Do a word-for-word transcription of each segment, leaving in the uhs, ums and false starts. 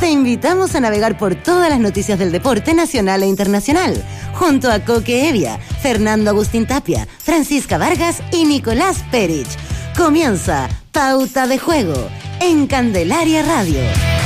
te invitamos a navegar por todas las noticias del deporte nacional e internacional, junto a Coque Evia, Fernando Agustín Tapia, Francisca Vargas y Nicolás Perich. Comienza Pauta de Juego en Candelaria Radio.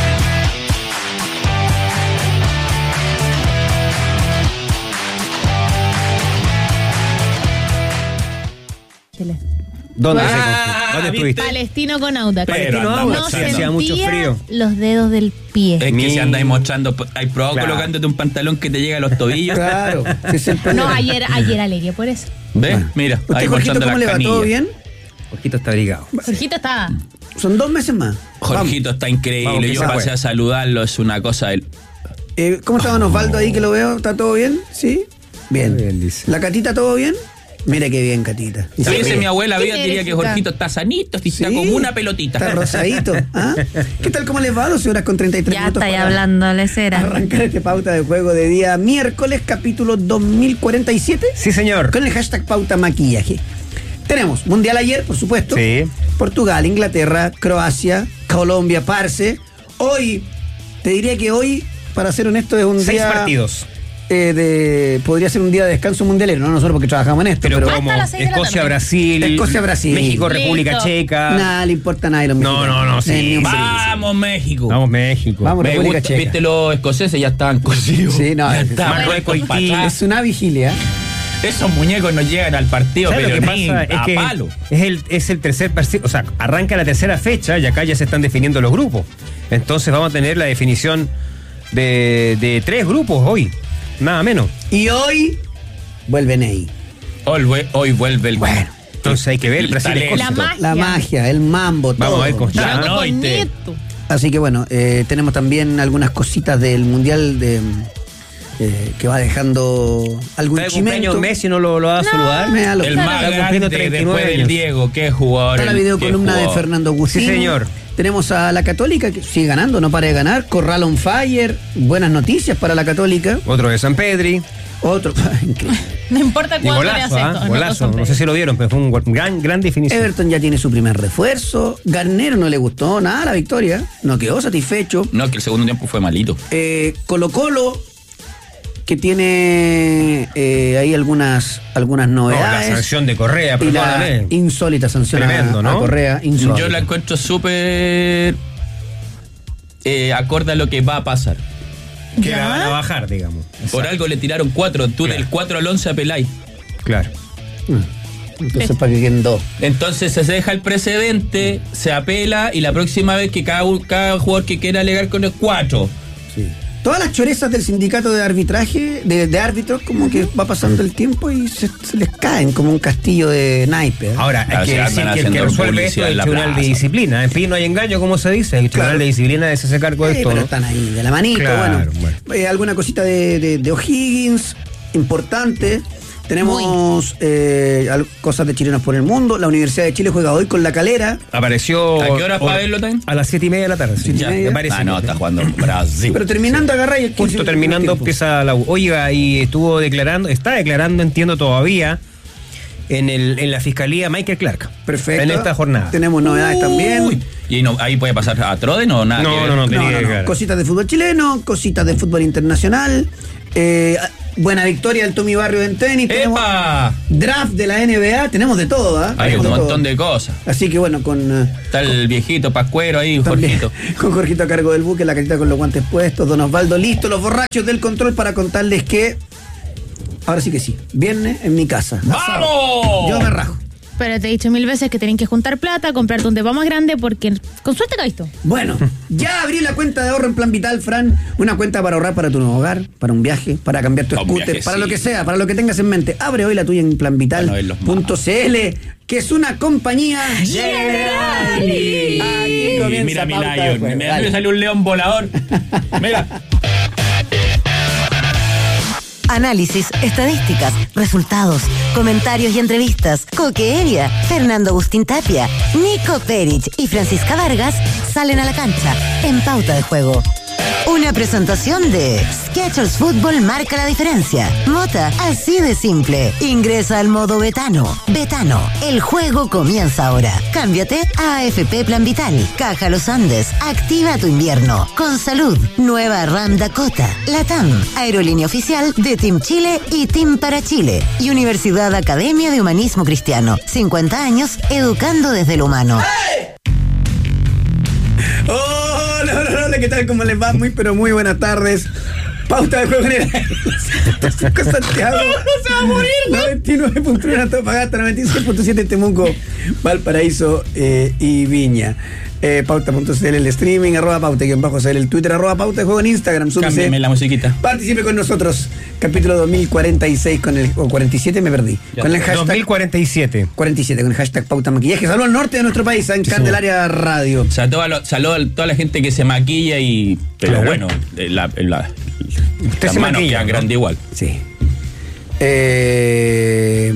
¿Dónde, ah, ¿Dónde estuviste? Palestino con Audax. Palestino Audax, no sí, sentía hacía mucho frío. los dedos del pie. Es que Mi- si andáis mostrando, hay probado Claro. colocándote un pantalón que te llega a los tobillos. Claro, ese es el No, problema. ayer, ayer alegué por eso. ¿Ves? Bueno. Mira, ¿Usted, ahí Jorgito, mostrando cómo las le va? canillas. ¿Todo bien? Jorgito está abrigado. Jorgito estaba. Son dos meses más. Jorgito está increíble. Vamos, que Yo se pasé fue. a saludarlo, es una cosa del. Eh, ¿Cómo está don Osvaldo ahí que lo veo? ¿Está todo bien? ¿Sí? Bien. Muy bien, dice. ¿La Catita todo bien? Mira qué bien, Catita. Y Si se hubiese ríe. mi abuela ¿Quién viva, eres, diría que Luca? Jorgito está sanito, está Sí, como una pelotita. Está rosadito. ¿Ah? ¿Qué tal? ¿Cómo les va? doce horas con treinta y tres Ya minutos. estáis para hablando, lecera. Arrancar este pauta de juego de día miércoles, capítulo dos mil cuarenta y siete. Sí, señor. Con el hashtag pauta maquillaje. Tenemos Mundial ayer, por supuesto. Sí. Portugal, Inglaterra, Croacia, Colombia, Parce. Hoy, te diría que hoy, para ser honesto, es un Seis día... partidos. eh, de, podría ser un día de descanso mundialero, no nosotros porque trabajamos en esto, Pero, pero, como Hasta las seis de la Escocia, tarde. Brasil. Escocia, Brasil. México, Listo. República Checa. nada le importa a nadie los No, mexicanos. no, no, sí, Ni un sí. brillo. Vamos, México. Vamos, México. Vamos. Me República gusta, Checa. viste, los escoceses ya estaban cosidos. Sí, no, ya es- estaban Marruecos, puestos pa' Haití. atrás. Es una vigilia. Esos muñecos no llegan al partido, ¿Sabes pero lo que ni pasa? a Es que palo. es el, es el tercer partido, o sea, arranca la tercera fecha y acá ya se están definiendo los grupos. Entonces vamos a tener la definición de, de tres grupos hoy, nada menos. Y hoy vuelve Ney. Hoy, vue- hoy vuelve el. Bueno, Entonces hay que ver El Brasil. talento. La Escocia. magia. la magia, el mambo, todo. Vamos a ver cómo está. Ya Loco no, con y te- Nieto. Así que bueno, eh, tenemos también algunas cositas del Mundial de eh, que va dejando algún ¿Está de cumpleaños chimento. Messi? ¿No lo, lo va a No. saludar? Me da lo El mismo. más Está grande cumpliendo treinta y nueve después del años. Diego. Qué jugador. Está la el- videocolumna qué de jugador. Fernando Agustín. Sí, señor. Tenemos a la Católica que sigue ganando, no para de ganar. Corral on fire. Buenas noticias para la Católica. Otro de San Pedri. Otro. Increíble. No importa Y cuánto le golazo, hace ¿ah? esto. Golazo. No sé si lo vieron, pero fue un gol- gran, gran definición. Everton ya tiene su primer refuerzo. Garnero no le gustó nada la victoria. No quedó satisfecho. No, que el segundo tiempo fue malito. Eh, Colo Colo, que tiene eh, ahí algunas, algunas No, la novedades. sanción de Correa, y la perdóname. insólita sanción a- Tremendo, a, ¿no? Correa. Insólita. Yo la encuentro súper eh, acorde a lo que va a pasar. Que la van a bajar, digamos. Por algo le tiraron cuatro. Tú Claro. del cuatro al once apeláis. Claro. Entonces, para que queden dos. Entonces se deja el precedente, se apela y la próxima vez que cada, u- cada jugador que quiera alegar con el cuatro. Sí. Todas las chorezas del sindicato de arbitraje, de, de árbitros, como que va pasando el tiempo y se, se les caen como un castillo de naipes. ¿eh? Ahora, Claro, hay que se decir andan que el que haciendo resuelve esto publicidad es en el la Tribunal de plaza. Disciplina. En fin, no hay engaño, como se dice. El Tribunal Claro. de Disciplina es ese cargo de Sí, esto, pero ¿no? están ahí de la manito. Claro, bueno, Eh, alguna cosita de, de, de O'Higgins, importante. Tenemos eh, al- cosas de chilenos por el mundo. La Universidad de Chile juega hoy con La Calera. Apareció. ¿A qué hora hoy- para verlo también? A las siete y media de la tarde. sí. Siete y Ya, media. me parece. Ah, no, está jugando Brasil. Pero terminando agarra y el Justo terminando empieza la U. Oiga, y estuvo declarando, está declarando, entiendo todavía, en, el, en la fiscalía Michael Clark. Perfecto. En esta jornada. Tenemos novedades también. Uy, ¿y no, ahí puede pasar a Troden o nada? No, que ver? no, no, No, tenía no, que no. declarar. Cositas de fútbol chileno, cositas de fútbol internacional. Eh, buena victoria del Tommy Barrio en tenis. Tenemos ¡Epa! draft de la N B A. Tenemos de todo, ¿ah? Hay Tenemos un de montón todo. de cosas. Así que bueno, con. eh, Está el viejito Pascuero ahí, También, Jorgito. con Jorgito a cargo del buque, la carita con los guantes puestos, Don Osvaldo listo, los borrachos del control para contarles que ahora sí que sí, viernes en mi casa. Asado. ¡Vamos! Yo me rajo. Pero te he dicho mil veces que tienen que juntar plata, comprarte un depa más grande, porque con suerte caíste. Bueno, ya abrí la cuenta de ahorro en Plan Vital, Fran. Una cuenta para ahorrar para tu nuevo hogar, para un viaje, para cambiar tu Un scooter, viaje, para sí. lo que sea, para lo que tengas en mente. Abre hoy la tuya en plan vital punto c l, que es una compañía Generali. Aquí comienza Mira mi Pauta de lion. Juego. Mira, Dale. me salió un león volador. Mira. Análisis, estadísticas, resultados, comentarios y entrevistas. Coque Evia, Fernando Agustín Tapia, Nico Perich y Francisca Vargas salen a la cancha en Pauta de Juego. Una presentación de Skechers Fútbol marca la diferencia. Mota, así de simple. Ingresa al modo Betano. Betano, el juego comienza ahora. Cámbiate a A F P Plan Vital. Caja Los Andes, activa tu invierno. Con salud, nueva RAM Dakota. Latam, aerolínea oficial de Team Chile y Team para Chile. Y Universidad Academia de Humanismo Cristiano. cincuenta años educando desde lo humano. Oh, no, no, no, ¿qué tal? ¿Cómo les va? Muy, pero muy buenas tardes. Pauta de juego en el Santiago. Se va a morir, noventa y nueve punto uno Antofagasta, noventa y seis punto siete Temuco, Valparaíso eh, y Viña. Eh, pauta punto c l el streaming, arroba pauta guión bajo c l el Twitter, arroba pauta de juego en Instagram. Cámbiame la musiquita. Participe con nosotros. Capítulo dos mil cuarenta y seis con el, o cuarenta y siete me perdí. Ya, con el hashtag dos mil cuarenta y siete. cuarenta y siete con el hashtag pauta maquillaje. Saludos al norte de nuestro país, en Candelaria Radio. O sea, toda, lo, saludo a toda la gente que se maquilla y. Pero Claro. bueno, eh, la, la, Usted las se manos maquilla, quedan ¿no? grande igual. Sí. Eh,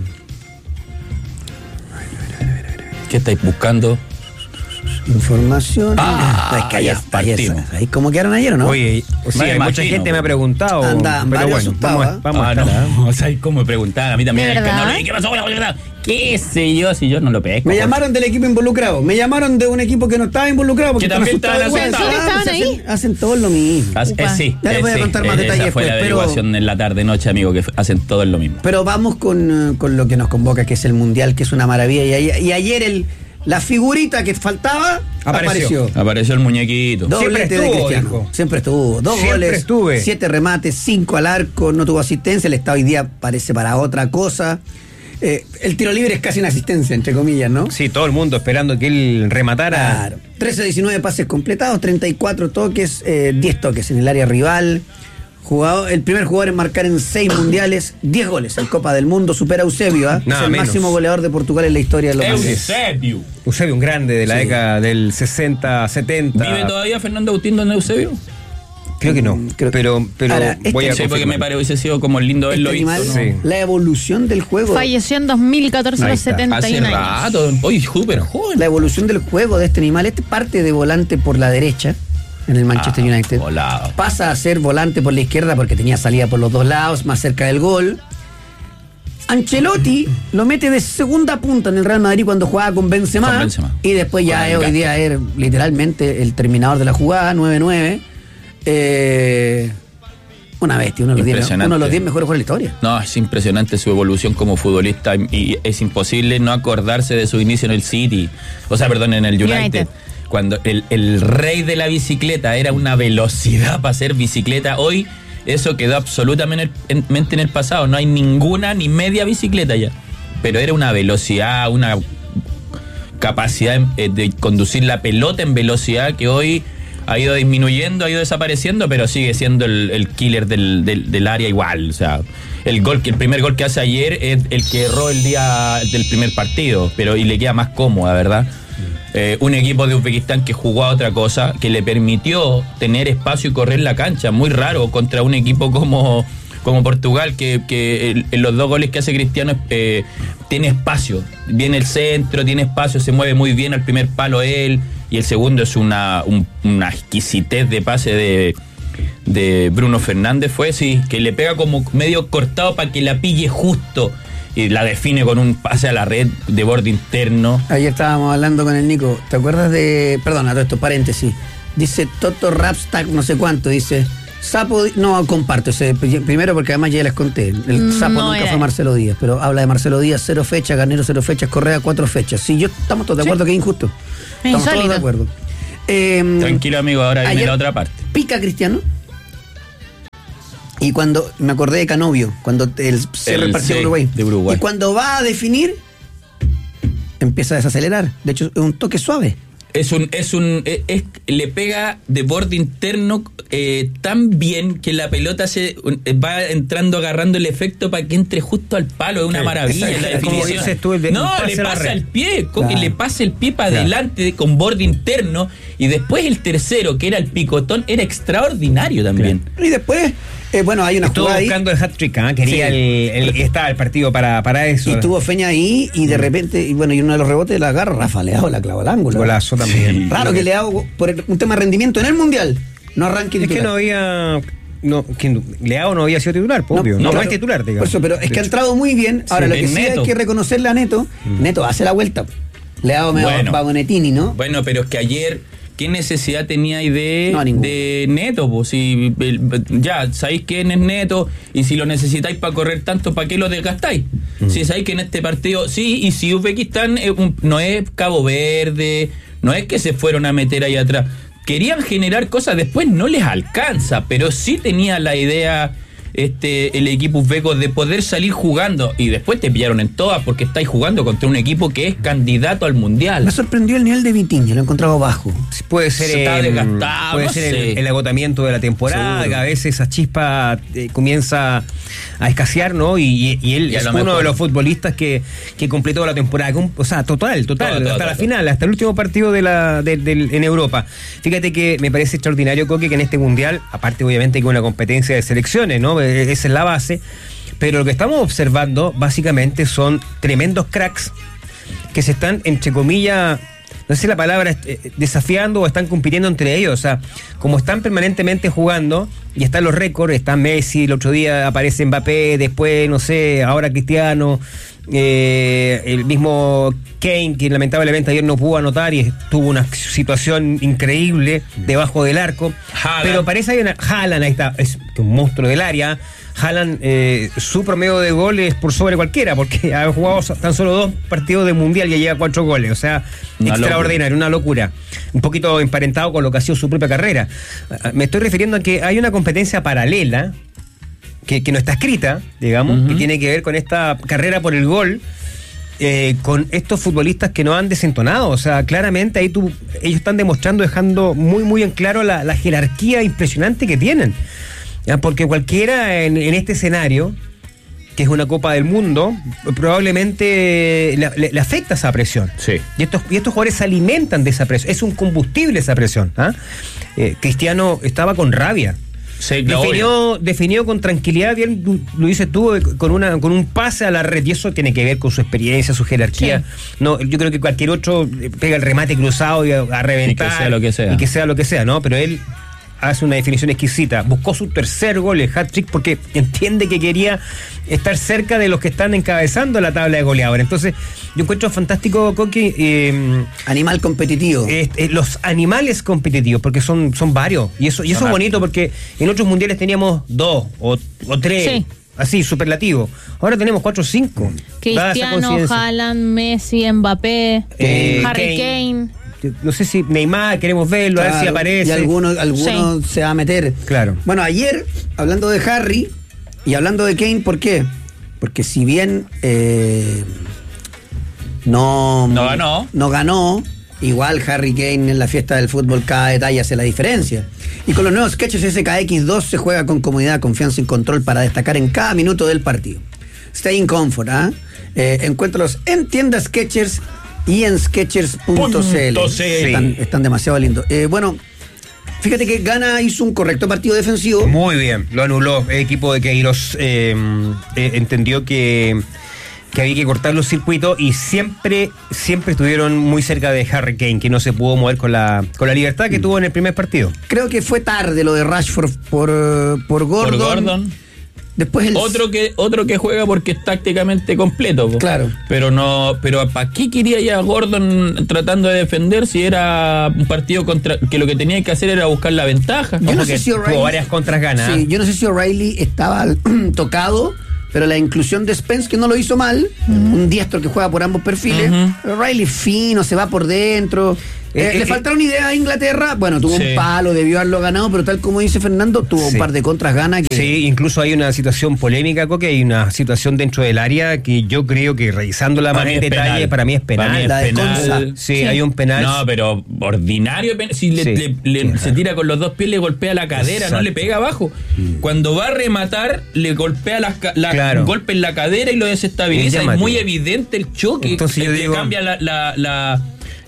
¿Qué estáis buscando? información. Ah, es que ayer, ya partimos. ayer, ahí como quedaron ayer, ¿o no? Oye, sí, Me hay mucha imagino, gente me ha pues. preguntado. Andaban pero varios bueno, asustados, vamos, a- vamos a Ah, estar, ¿ah? no, o sea, ¿cómo me preguntaban? A mí también ¿De en el verdad? canal. ¿Qué pasó? ¿Qué sé yo? Si yo no lo pesco. Me por- llamaron del equipo involucrado. Me llamaron de un equipo que no estaba involucrado porque Que están también asustados estaban igual. asustados. Ah, ¿Estaban pues hacen, hacen todos lo mismo. As- eh, sí, Ya les eh, voy a sí, contar más eh, detalles esa fue la después, pero- averiguación en la tarde-noche, amigo, que f- hacen todo en lo mismo. Pero vamos con, eh, con lo que nos convoca, que es el Mundial, que es una maravilla. Y, ayer- y ayer el, la figurita que faltaba Apareció. apareció. Apareció el muñequito. Siempre Doblete de estuvo, Cristiano. dijo. Siempre estuvo. Dos Siempre goles, estuve. siete remates, cinco al arco, no tuvo asistencia. El estado hoy día parece para otra cosa. Eh, el tiro libre es casi una asistencia, entre comillas, ¿no? Sí, todo el mundo esperando que él rematara. Claro. trece a diecinueve pases completados, treinta y cuatro toques, eh, diez toques en el área rival. Jugador, el primer jugador en marcar en seis mundiales, diez goles en Copa del Mundo, supera a Eusebio, ¿ah? Nada es el menos. máximo goleador de Portugal en la historia de los mundiales. Eusebio. Eusebio, un grande de la Sí. década del sesenta, setenta. ¿Vive todavía Fernando Agustín don Eusebio? Creo que no. Mm, creo que- pero pero Ahora, este- voy a Sí, porque confirmar. me parece hubiese sido como lindo verlo Este visto, animal, ¿no? Sí. la evolución del juego. Falleció en dos mil catorce a Ahí los está. setenta y Hace uno años. rato. Oye, súper joven. La evolución del juego de este animal, este parte de volante por la derecha en el Manchester Ah, United. volado. Pasa a ser volante por la izquierda porque tenía salida por los dos lados, más cerca del gol. Ancelotti lo mete de segunda punta en el Real Madrid cuando jugaba con Benzema. Con Benzema. Y después ya Con el es, hoy gato. día es literalmente el terminador de la jugada, nueve nueve. Eh, una bestia, uno de los diez Impresionante. uno de los diez mejores jugadores de la historia. No, es impresionante su evolución como futbolista y y es imposible no acordarse de su inicio en el City, o sea, perdón, en el United. United. Cuando el, el rey de la bicicleta era una velocidad para hacer bicicleta, hoy eso quedó absolutamente en el, en el pasado, no hay ninguna ni media bicicleta ya, pero era una velocidad, una capacidad eh, de conducir la pelota en velocidad que hoy ha ido disminuyendo, ha ido desapareciendo, pero sigue siendo el, el killer del, del, del área igual. O sea, el gol que el primer gol que hace ayer es el que erró el día del primer partido, pero y le queda más cómoda, ¿verdad? Eh, un equipo de Uzbekistán que jugó a otra cosa, que le permitió tener espacio y correr la cancha, muy raro contra un equipo como, como Portugal, que, que el- en los dos goles que hace Cristiano eh, tiene espacio, viene el centro, tiene espacio, se mueve muy bien al primer palo él, y el segundo es una, un- una exquisitez de pase de, de Bruno Fernández, fue, sí, que le pega como medio cortado para que la pille justo, y la define con un pase a la red de borde interno. Ayer estábamos hablando con el Nico. ¿Te acuerdas de. Perdona, todo esto, paréntesis. Dice Toto Rapstack, no sé cuánto. Dice. Sapo. No comparto ese. Primero porque además ya les conté. El Mm, Sapo no nunca era fue él. Marcelo Díaz. Pero habla de Marcelo Díaz, cero fechas. Garnero, cero fechas. Correa, cuatro fechas. Sí, yo estamos todos de acuerdo que es injusto. Estamos todos insólito. de acuerdo. Eh, Tranquilo, amigo, ahora viene ayer- la otra parte. Pica Cristiano. Y cuando. Me acordé de Canovio. Cuando él se El repartió sí, Uruguay. de Uruguay. Y cuando va a definir. Empieza a desacelerar. De hecho, es un toque suave. Es un, es un, es, es- le pega de borde interno eh, tan bien que la pelota se un- va entrando agarrando el efecto para que entre justo al palo. Es una Sí, maravilla exacto. la Como definición. dices tú, el de- no, un pase le a la pasa red. al pie, co- Claro. le pasa el pie para Claro. adelante con borde interno y después el tercero que era el picotón era extraordinario también. Y después, eh, bueno, hay una Estuvo jugada ahí. buscando el hat-trick, ¿ah? Quería Sí. el, el- estaba el partido para, para eso. Y tuvo Feña ahí y de repente, y bueno, y uno de los rebotes la agarra, Rafa Leao la clavó al ángulo. Golazo también. Raro que Leao, por el- un tema de rendimiento en el Mundial, no arranque titular. Es que no había... No, ¿quién? Leao no había sido titular, pues, No, obvio. no, No, no, claro. es titular, digamos. Por eso, pero es que ha entrado muy bien. Ahora, Sí, lo que es sí Neto. hay que reconocerle a Neto, Neto hace la vuelta. Leao me Bueno. va Bonetini, ¿no? Bueno, pero es que ayer, ¿qué necesidad teníais de, No, ninguna. de Neto? Pues si el- ya sabéis quién es Neto y si lo necesitáis para correr tanto, ¿para qué lo desgastáis? Mm. Si sabéis que en este partido, sí, y si Uzbekistán es un- no es Cabo Verde, no es que se fueron a meter ahí atrás. Querían generar cosas, después no les alcanza, pero sí tenía la idea este el equipo uzbeco de poder salir jugando y después te pillaron en todas porque estáis jugando contra un equipo que es candidato al mundial. Me sorprendió el nivel de Vitinha, lo he encontrado bajo. Sí, puede ser, Está eh, desgastado, puede no ser el, sé. el agotamiento de la temporada, Seguro. que a veces esa chispa eh, comienza a escasear, ¿no? Y, y- y él Y a es lo uno mejor- de los futbolistas que, que completó la temporada, con- o sea, total, total, Todo, todo, hasta la todo. final, hasta el último partido de la de- del- en Europa. Fíjate que me parece extraordinario, Coque, que en este mundial, aparte obviamente que una competencia de selecciones, ¿no? Eh, Esa es la base, pero lo que estamos observando básicamente son tremendos cracks que se están, entre comillas, no sé si la palabra, eh, desafiando o están compitiendo entre ellos. O sea, como están permanentemente jugando y están los récords, está Messi, el otro día aparece Mbappé, después, no sé, ahora Cristiano, eh, el mismo Kane, que lamentablemente ayer no pudo anotar y tuvo una situación increíble debajo del arco. Haaland. Pero parece que hay una... Haaland, ahí está, es un monstruo del área. Haaland, eh, su promedio de goles por sobre cualquiera, porque ha jugado tan solo dos partidos de mundial y ya lleva cuatro goles. O sea, Una extraordinario, una locura. Un poquito emparentado con lo que ha sido su propia carrera. Ah, Me estoy refiriendo a que hay una competencia paralela que, que no está escrita, digamos, Ujú. que tiene que ver con esta carrera por el gol. Eh, con estos futbolistas que no han desentonado, o sea, claramente ahí tú, ellos están demostrando, dejando muy muy en claro la, la jerarquía impresionante que tienen, ¿ya? Porque cualquiera en, en este escenario, que es una Copa del Mundo, probablemente le, le- le afecta esa presión. Sí. Y estos, y estos jugadores se alimentan de esa presión, es un combustible esa presión. ¿Ah? Eh, Cristiano estaba con rabia. Sí, claro, Definió, definió con tranquilidad, bien tú- lo dices tú, eh, con una con un pase a la red, y eso tiene que ver con su experiencia, su jerarquía. No, yo creo que cualquier otro eh, pega el remate cruzado y a, a reventar. Y que sea lo que sea. Y que sea lo que sea, ¿no? Pero él hace una definición exquisita. Buscó su tercer gol, el hat-trick, porque entiende que quería estar cerca de los que están encabezando la tabla de goleadores. Entonces, yo encuentro fantástico, Coqui, eh, Animal competitivo. eh, eh, los animales competitivos, porque son, son varios. Y eso, y eso Son es bonito, porque en otros mundiales teníamos dos o, o tres. Sí. Así, superlativo. Ahora tenemos cuatro o cinco. Dada esa Cristiano, coincidencia. Haaland, Messi, Mbappé, Eh, Harry Kane. Kane. No sé si Neymar, queremos verlo, a ver si Claro, aparece. Y algunos, algunos se va a meter. Claro. Bueno, ayer, hablando de Harry y hablando de Kane, ¿por qué? Porque si bien eh, no, No ganó. no ganó, igual Harry Kane en la fiesta del fútbol cada detalle hace la diferencia. Y con los nuevos sketches S K X dos se juega con comodidad, confianza y control para destacar en cada minuto del partido. Stay in comfort, ¿ah? Eh, encuéntralos en tiendas Skechers y en skechers punto c l. Punto c l. Están, están demasiado lindos. Eh, bueno, fíjate que Ghana hizo un correcto partido defensivo. Muy bien, lo anuló. El equipo de Queiroz eh, eh, entendió que, que había que cortar los circuitos y siempre, siempre estuvieron muy cerca de Harry Kane, que no se pudo mover con la, con la libertad que tuvo en el primer partido. Creo que fue tarde lo de Rashford por, eh, por Gordon. Por Gordon. Después el Otro que, otro que juega porque es tácticamente completo. po. Claro. Pero no, pero ¿para qué quería ya Gordon tratando de defender si era un partido contra que lo que tenía que hacer era buscar la ventaja? Yo no Ojo sé que si O'Reilly- tuvo varias contras ganas. Sí, yo no sé si O'Reilly estaba tocado, pero la inclusión de Spence, que no lo hizo mal, un diestro que juega por ambos perfiles, Ujú. O'Reilly fino, se va por dentro. Eh, Eh, le eh, faltaron ideas a Inglaterra. Bueno, tuvo Sí. un palo, debió haberlo ganado, pero tal como dice Fernando, tuvo Sí. un par de contras ganas. Que, Sí, incluso hay una situación polémica, Coque, hay una situación dentro del área que yo creo que revisándola más Para mí en es detalle, penal. para mí es penal. Para mí es La de penal. Conza. Sí, Sí. hay un penal. No, pero ordinario. pen- Si le, Sí, le- le- sí, se claro. tira con los dos pies, le golpea la cadera, Exacto. no le pega abajo. Cuando va a rematar, le golpea las ca- la, Claro. un golpe en la cadera y lo Es desestabiliza. Es llamativo. muy evidente el choque. Entonces que yo te digo- cambia la, la, la,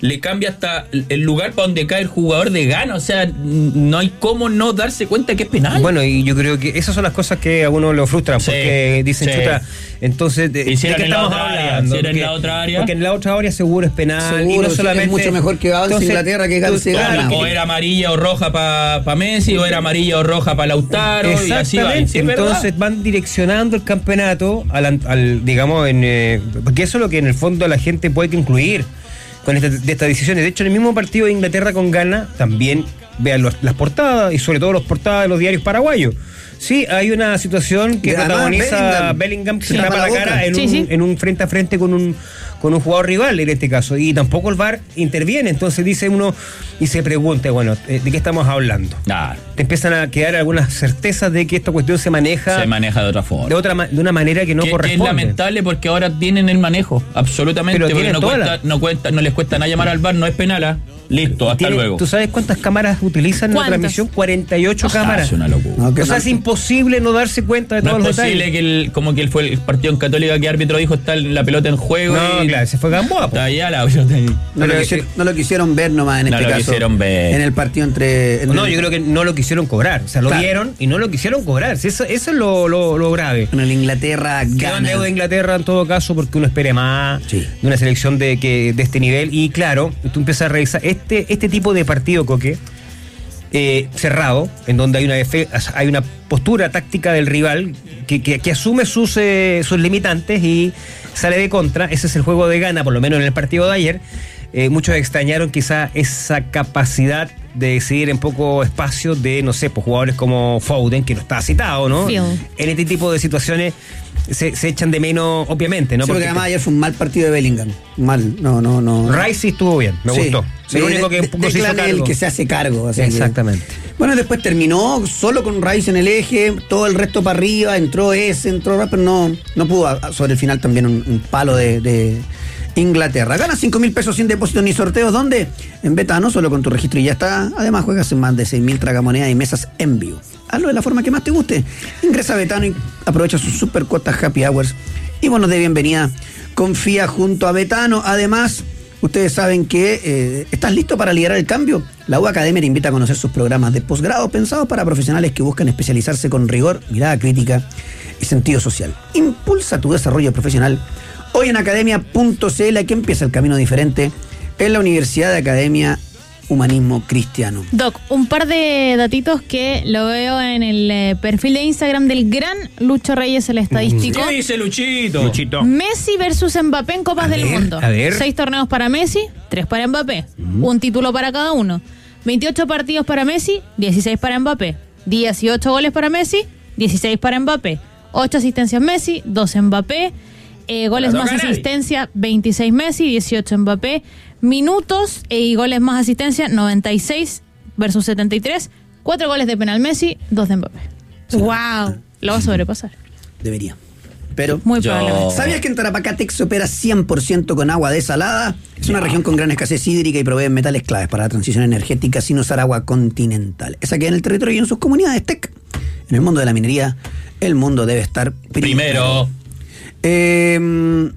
le cambia hasta el lugar para donde cae el jugador de Ghana. O sea, no hay cómo no darse cuenta que es penal. Bueno, y yo creo que esas son las cosas que a uno lo frustran, sí, porque dicen, sí, chuta, entonces, ¿de, ¿Y si ¿de qué estamos hablando? Si en la otra área? Porque en la otra área seguro es penal. Seguro, y no solamente, es mucho mejor que avance Inglaterra que avance Ghana. O era amarilla o roja para pa Messi, o era amarilla o roja para Lautaro. Exactamente. Y así va. ¿Sí, entonces verdad? Van direccionando el campeonato al, al digamos, en, eh, porque eso es lo que en el fondo la gente puede concluir con esta, de estas decisiones. De hecho, en el mismo partido de Inglaterra con Ghana, también vean los, las portadas, y sobre todo las portadas de los diarios paraguayos. Sí, hay una situación que protagoniza Bellingham, Bellingham que sí, se tapa la, la cara en, sí, un, sí. en un frente a frente con un con un jugador rival en este caso, y tampoco el V A R interviene. Entonces dice uno y se pregunta, bueno, ¿de qué estamos hablando? Nah. Te empiezan a quedar algunas certezas de que esta cuestión se maneja se maneja de otra forma, de otra de una manera que no que, corresponde. Que es lamentable, porque ahora tienen el manejo, absolutamente. Pero porque no, cuesta, la... no, cuesta, no les cuesta nada llamar al V A R, no es penal, ¿eh? Listo, hasta tiene, luego. ¿Tú sabes cuántas cámaras utilizan en la transmisión? cuarenta y ocho ah, cámaras. Es una locura. No, o sea, no, es imposible no darse cuenta de no todos los detalles. No es posible que el, como que él fue el partido en Católica, que el árbitro dijo está la pelota en juego. No, y claro, se fue Gamboa. Está allá la pelota ahí. No, lo quisieron, no lo quisieron ver nomás en no este lo caso. Quisieron ver. En el partido entre... En no, el, yo creo que no lo quisieron cobrar. O sea, lo claro. vieron y no lo quisieron cobrar. Eso, eso es lo, lo, lo grave. En el Inglaterra gana. Quedó de Inglaterra en todo caso, porque uno espere más sí. de una selección de, que, de este nivel. Y claro, tú empiezas a revisar este, este tipo de partido, Coque, eh, cerrado, en donde hay una defe- hay una postura táctica del rival que, que, que asume sus, eh, sus limitantes y sale de contra. Ese es el juego de Ghana, por lo menos en el partido de ayer. Eh, muchos extrañaron quizá esa capacidad de decidir en poco espacio de, no sé, pues jugadores como Foden, que no está citado, ¿no? Phil. En este tipo de situaciones se, se echan de menos, obviamente, ¿no? Sí, porque, porque además te... ayer fue un mal partido de Bellingham. Mal, no, no, no. Rice sí estuvo bien, me sí. gustó. Sí, el único que de, un poco de, se hizo cargo. el que se hace cargo. Así exactamente. Que, bueno, después terminó solo con Rice en el eje, todo el resto para arriba, entró ese, entró pero no, no pudo. Sobre el final también un, un palo de, de Inglaterra. Gana cinco mil pesos sin depósito ni sorteos. ¿Dónde? En Betano, solo con tu registro y ya está. Además juegas en más de seis mil tragamonedas y mesas en vivo. Hazlo de la forma que más te guste. Ingresa a Betano y aprovecha sus super cuotas Happy Hours y bonos de bienvenida. Confía junto a Betano. Además, ustedes saben que eh, estás listo para liderar el cambio. La U Academia te invita a conocer sus programas de posgrado pensados para profesionales que buscan especializarse con rigor, mirada crítica y sentido social. Impulsa tu desarrollo profesional hoy en academia punto c l. Aquí empieza el camino diferente en la Universidad de Academia Humanismo Cristiano. Doc, un par de datitos que lo veo en el eh, perfil de Instagram del gran Lucho Reyes, el estadístico. ¿Qué dice Luchito? Luchito. Messi versus Mbappé en Copas a del ver, Mundo. A ver. Seis torneos para Messi, tres para Mbappé. Uh-huh. Un título para cada uno. veintiocho partidos para Messi, dieciséis para Mbappé. dieciocho goles para Messi, dieciséis para Mbappé. ocho asistencias Messi, doce Mbappé. Eh, goles más asistencia, veintiséis Messi, dieciocho Mbappé. Minutos eh, y goles más asistencia, noventa y seis versus setenta y tres. Cuatro goles de penal Messi, dos de Mbappé. Sí. ¡Wow! Lo va a sobrepasar. Debería. Pero muy yo... probablemente. ¿Sabías que en Tarapacá se opera cien por ciento con agua desalada? Es una región con gran escasez hídrica y provee metales claves para la transición energética sin usar agua continental. Esa queda en el territorio y en sus comunidades T E C. En el mundo de la minería, el mundo debe estar primero. primero. Eh,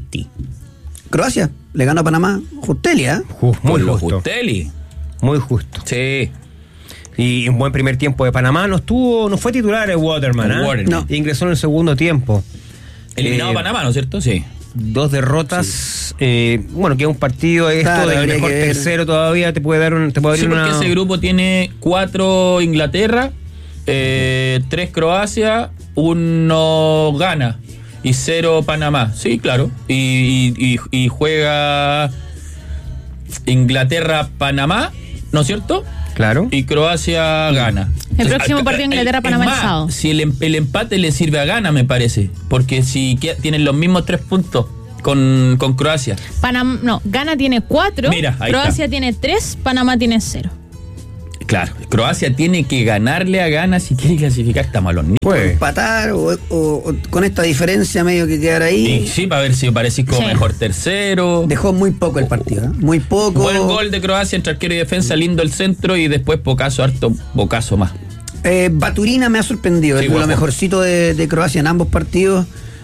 Croacia le ganó a Panamá. Justelia. Just, muy justo. Justeli. Muy justo. Sí. Y un buen primer tiempo de Panamá. No estuvo, no fue titular el Waterman. ¿eh? No. Ingresó en el segundo tiempo. Eliminado eh, Panamá, ¿no es cierto? Sí. Dos derrotas. Sí. Eh, bueno, que es un partido esto claro, del mejor tercero todavía. Te puede dar un, te puede sí, abrir porque una... ese grupo tiene cuatro Inglaterra, eh, tres Croacia, uno Ghana y cero Panamá. Sí, claro. Y, y, y juega Inglaterra-Panamá, ¿no es cierto? Claro. Y Croacia gana. El próximo partido Inglaterra-Panamá el sábado. Si el, el empate le sirve a Ghana, me parece. Porque si que, tienen los mismos tres puntos con, con Croacia. Panamá, no, Ghana tiene cuatro, Mira, Croacia está. tiene tres, Panamá tiene cero. Claro, Croacia tiene que ganarle a Ghana si quiere clasificar. Estamos a los niños. Puede empatar o, o, o con esta diferencia medio que quedar ahí. Sí, sí, para ver si parecís como sí. mejor tercero. Dejó muy poco el partido, ¿eh? Muy poco. Buen gol de Croacia entre arquero y defensa, lindo el centro y después Bocazo, harto Bocazo más. Eh, Baturina me ha sorprendido, sí, es lo mejorcito de, de Croacia en ambos partidos.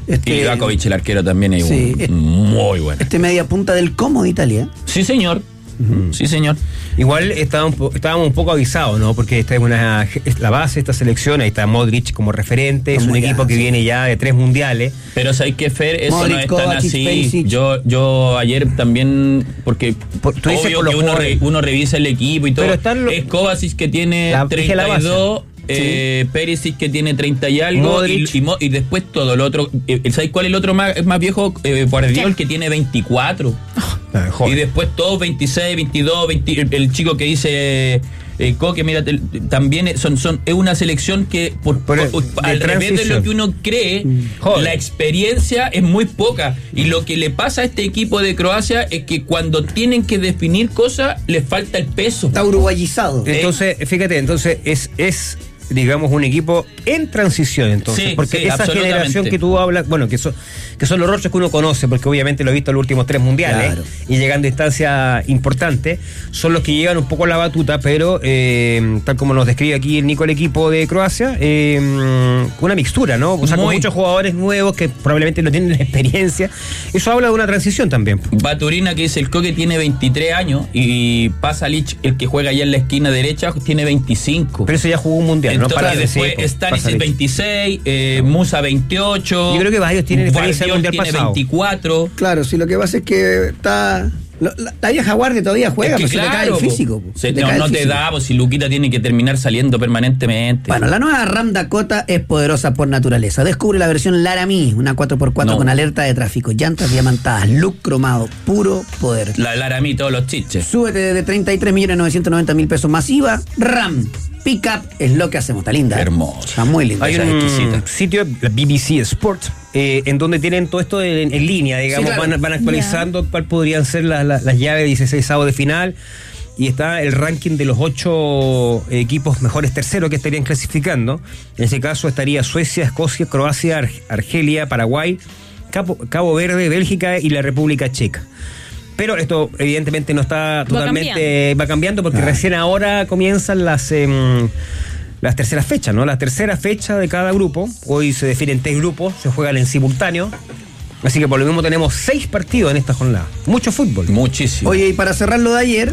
Este, y Livakovic, el arquero, también es sí, un, es, muy bueno. Este media punta del Como de Italia. Sí, señor. Uh-huh. Sí, señor. Igual estábamos, estábamos un poco avisados, ¿no? Porque esta es una es la base de esta selección, ahí está Modric como referente, es un Muy equipo ya, que sí. viene ya de tres mundiales. Pero ¿sabes qué, Fer? Eso Modric, no es tan Kovacic, así. Perisic. Yo, yo ayer también, porque Por- tú dices obvio por los que uno, jugadores. re- uno revisa el equipo y todo. Pero están los- es Kovacic que tiene La- dije la treinta y dos, base. eh, Perisic que tiene treinta y algo, y, Modric. y, Mo- y después todo lo otro. Eh, ¿Sabes cuál es el otro más, más viejo? Eh, Guardiol, que tiene veinticuatro. Ah, joven. Y después todos veintiséis, veintidós, veinte, el, el chico que dice eh, Coque, mira, te- también son, son, es una selección que por, Por- por- de al revés de transición. lo que uno cree, Joder. la experiencia es muy poca. Y lo que le pasa a este equipo de Croacia es que cuando tienen que definir cosas, les falta el peso. Está uruguayizado. Entonces, fíjate, entonces es, es digamos, un equipo en transición, entonces, Sí, porque sí, esa absolutamente. generación que tú hablas, bueno, que son, que son los rostros que uno conoce, porque obviamente lo he visto en los últimos tres mundiales, Claro. y llegando a instancias importantes, son los que llevan un poco la batuta, pero eh, tal como nos describe aquí el Nico, el equipo de Croacia, eh, una mixtura, ¿no? O sea, con Muy. muchos jugadores nuevos que probablemente no tienen la experiencia. Eso habla de una transición también. Baturina, que dice el Coque, tiene veintitrés años y Pasalic, el que juega allá en la esquina derecha, tiene veinticinco. Pero eso ya jugó un mundial, ¿no? Entonces, Para- después sí, pues, Stanisic Pasalic. veintiséis, eh, Musa veintiocho. Yo creo que varios tienen experiencia del Guardiol mundial tiene pasado. veinticuatro. Claro, sí, lo que pasa es que está. lo- La, la vieja guardia todavía juega, Es que pero se le cae el claro, físico. po. po. Se- Le no cae el no te físico. da, pues, si Luquita tiene que terminar saliendo permanentemente. Bueno, la nueva Ram Dakota es poderosa por naturaleza. Descubre la versión Laramie, una cuatro por cuatro No. con alerta de tráfico, llantas diamantadas, look cromado, puro poder. La Laramie, todos los chiches. Súbete de treinta y tres millones novecientos noventa mil pesos masiva. Ram Pickup es lo que hacemos. Está linda. ¿eh? Hermoso. Está muy linda. Hay esa un exquisita. sitio, la B B C Sport, eh, en donde tienen todo esto en, en línea, digamos, Sí, claro. van, van actualizando cuál podrían ser la- la- las llaves de dieciséis de final, y está el ranking de los ocho equipos mejores terceros que estarían clasificando. En ese caso estaría Suecia, Escocia, Croacia, Ar- Argelia, Paraguay, Cabo, Cabo Verde, Bélgica y la República Checa. Pero esto evidentemente no está totalmente, cambiando. va cambiando porque Ah. recién ahora comienzan las em, las terceras fechas, ¿no? La tercera fecha de cada grupo. Hoy se definen tres grupos, se juegan en simultáneo. Así que por lo mismo tenemos seis partidos en esta jornada. Mucho fútbol. Muchísimo. Oye, y para cerrar lo de ayer,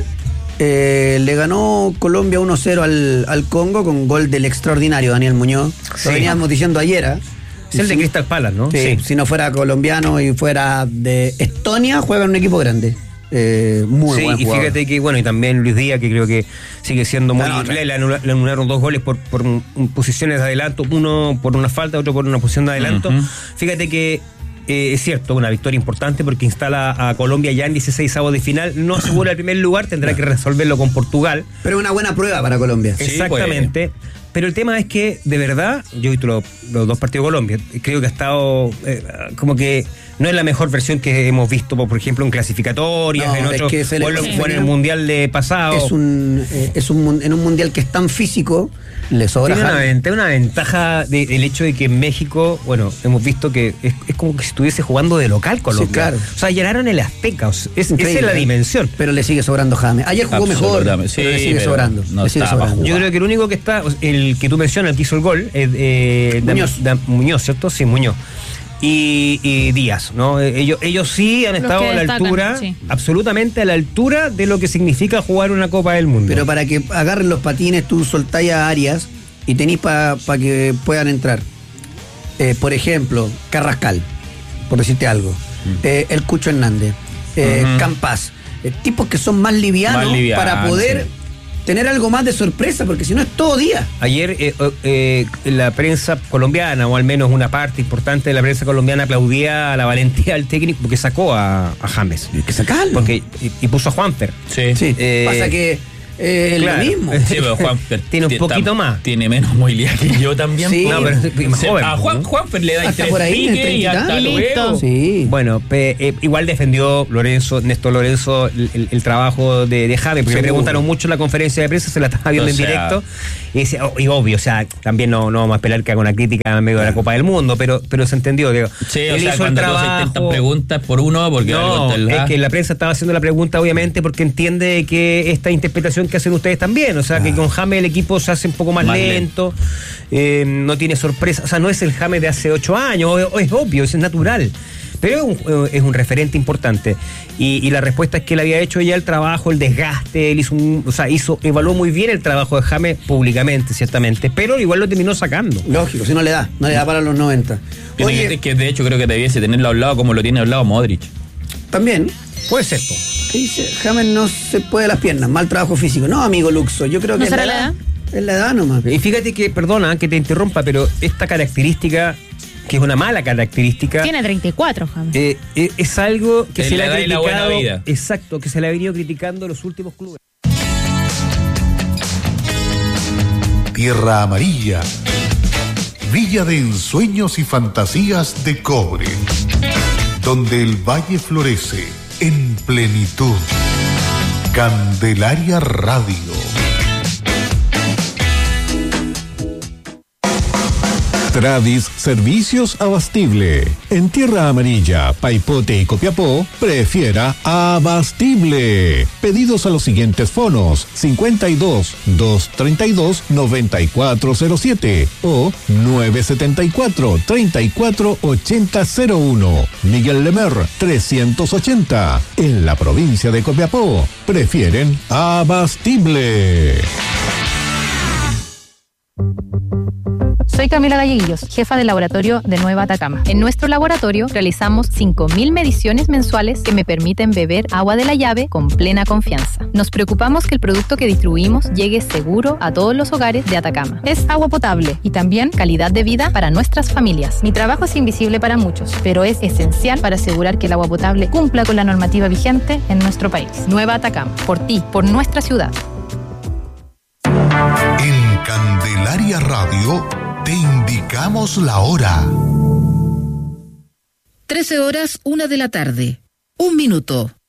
eh, le ganó Colombia uno cero al, al Congo con gol del extraordinario Daniel Muñoz. Sí. Lo veníamos diciendo ayer. ¿eh? Es el de Crystal Palace, ¿no? Sí, si no fuera colombiano y fuera de Estonia, juega en un equipo grande. Eh, muy Sí, buen y jugador. fíjate que, bueno, y también Luis Díaz, que creo que sigue siendo muy... No, no, le, le anula- le anularon dos goles por, por un- un- posiciones de adelanto, uno por una falta, otro por una posición de adelanto. Ujú. Fíjate que eh, es cierto, una victoria importante porque instala a Colombia ya en dieciséis avos de final, no asegura el primer lugar, tendrá que resolverlo con Portugal. Pero una buena prueba para Colombia. Sí, Exactamente. Pero el tema es que, de verdad, yo he visto lo- los dos partidos de Colombia, creo que ha estado eh, como que no es la mejor versión que hemos visto, por ejemplo, en clasificatorias, No, en es otros, que se le- o en, lo- sí. o en el Mundial de pasado. Es un, eh, es un mun- en un mundial que es tan físico, le sobra. Tiene una, James. ventaja, una ventaja de- del hecho de que en México, bueno, hemos visto que es, es como que si estuviese jugando de local Colombia. Sí, claro. O sea, llenaron el Azteca, o sea, es, esa Increíble, es la ¿eh? dimensión. Pero le sigue sobrando James. Ayer jugó mejor, Absolutamente. pero le Sí, sigue pero sobrando. no le sigue estaba sobrando. Yo creo que el único que está, o sea, el que tú mencionas, el que hizo el gol, es eh, Dan- Muñoz. Dan- Muñoz, ¿cierto? Sí, Muñoz. Y, y Díaz, ¿no? Eh, Ellos, ellos sí han Los estado que a la destacan, altura, sí. absolutamente a la altura de lo que significa jugar una Copa del Mundo. Pero para que agarren los patines, tú soltáis a Arias y tenís para que puedan entrar. Eh, por ejemplo, Carrascal, por decirte algo. Eh, el Cucho Hernández. Eh, Ujú. Campas. Eh, tipos que son más livianos, Más livianos, para poder sí. tener algo más de sorpresa, porque si no es todo día. Ayer eh, eh, la prensa colombiana, o al menos una parte importante de la prensa colombiana, aplaudía a la valentía del técnico porque sacó a, a James. Hay que sacarlo. Porque, y, y puso a Juanfer. Sí. Sí, Eh, pasa que eh, es claro. lo mismo. Sí, pero Juan Tiene un poquito más. Tiene menos movilidad que yo también. Sí. No, pero es más Se- joven, a Juan, ¿no? Juanfer le da Hasta tres por ahí, en el piques y treinta y hasta tantos. Y listo. luego. Sí. Bueno, pe- eh, igual defendió Lorenzo, Néstor Lorenzo, el, el- el trabajo de, de James, porque le Seguro. preguntaron mucho en la conferencia de prensa, se la estaba viendo O en sea. directo, y, decía, oh, y obvio, o sea, también no, no vamos a esperar que haga una crítica en medio de la Copa del Mundo, pero, pero se entendió, digo, Sí, o él sea, hizo el cuando todos se intentan trabajo. preguntas por uno, porque No, algo te la- es que la prensa estaba haciendo la pregunta obviamente porque entiende que esta interpretación observación que hacen ustedes también, o sea, ah. que con James el equipo se hace un poco más, más lento, lento. Eh, no tiene sorpresa, o sea, no es el James de hace ocho años, o, o es obvio, es natural. Pero es un, es un referente importante. Y, y la respuesta es que él había hecho ya el trabajo, el desgaste, él hizo un, o sea, hizo, evaluó muy bien el trabajo de James públicamente, ciertamente, pero igual lo terminó sacando. Lógico, si no le da, no le da para los noventa. Oye, que de hecho creo que debiese tenerlo al lado como lo tiene al lado Modric. También. Puede ser esto. Dice, James no se puede las piernas, mal trabajo físico. No, amigo Luxo, yo creo que ¿No es será la la edad? Es la edad nomás. Y fíjate que, perdona que te interrumpa, pero esta característica, que es una mala característica. Tiene treinta y cuatro, James. Eh, eh, es algo que es se le ha criticado. La buena vida. Exacto, que se le ha venido criticando en los últimos clubes. Tierra Amarilla. Villa de ensueños y fantasías de cobre. Donde el valle florece en plenitud. Candelaria Radio. Tradis Servicios Abastible. En Tierra Amarilla, Paipote y Copiapó, prefiera Abastible. Pedidos a los siguientes fonos: cincuenta y dos, doscientos treinta y dos, noventa y cuatro cero siete o nueve setenta y cuatro, treinta y cuatro ochenta cero uno. Miguel Lemer, trescientos ochenta. En la provincia de Copiapó, prefieren Abastible. Soy Camila Galleguillos, jefa del laboratorio de Nueva Atacama. En nuestro laboratorio realizamos cinco mil mediciones mensuales que me permiten beber agua de la llave con plena confianza. Nos preocupamos que el producto que distribuimos llegue seguro a todos los hogares de Atacama. Es agua potable y también calidad de vida para nuestras familias. Mi trabajo es invisible para muchos, pero es esencial para asegurar que el agua potable cumpla con la normativa vigente en nuestro país. Nueva Atacama, por ti, por nuestra ciudad. En Candelaria Radio te indicamos la hora. trece horas, una de la tarde. Un minuto.